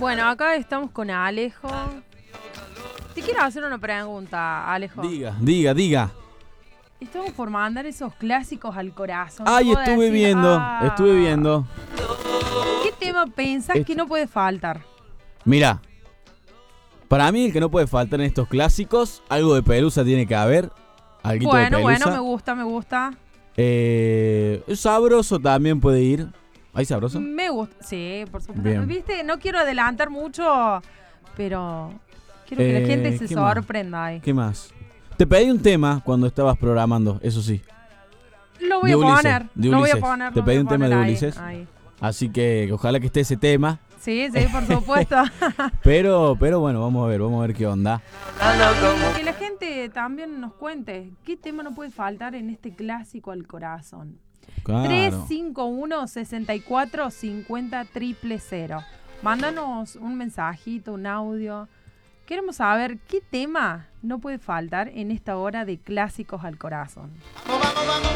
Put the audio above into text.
Bueno, acá estamos con Alejo. Te quiero hacer una pregunta, Alejo. Diga. Estamos por mandar esos clásicos al corazón. Ay, estuve viendo. ¿Qué tema pensás que no puede faltar? Mira, para mí el que no puede faltar en estos clásicos, algo de Pelusa tiene que haber. Alguito de Pelusa. Bueno, me gusta. Sabroso también puede ir. ¿Hay sabroso? Me gusta, sí, por supuesto. Bien. Viste, no quiero adelantar mucho, pero quiero que la gente se sorprenda ahí. ¿Qué más? Te pedí un tema cuando estabas programando, eso sí. Lo voy a poner. Te pedí un tema de Ulises. Ahí. Así que ojalá que esté ese tema. Sí, por supuesto. Pero bueno, vamos a ver qué onda. Que la gente también nos cuente qué tema no puede faltar en este clásico al corazón. Claro. 351-6450-000. Mándanos un mensajito, un audio. Queremos saber qué tema no puede faltar en esta hora de clásicos al corazón.